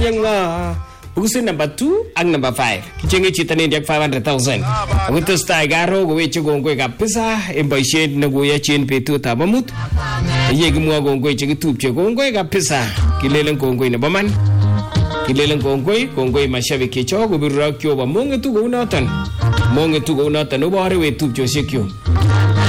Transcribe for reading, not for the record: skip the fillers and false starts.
Kichenge nga bukusit number 2 ak number 5. Kichenge chito nendi ak 500,000. Akotestai karo koweche kongoi kabisa en boisiet nekoyochin betutab amut. Ye kimwa kongoi chekitupche kongoi kabisa. Kilelen kongoi nebo man. Kilelen kongoi mashabiki chechok kobirok Jehova mongetu kounoton. Mongetu kounoton obore wetupchosiek kyok.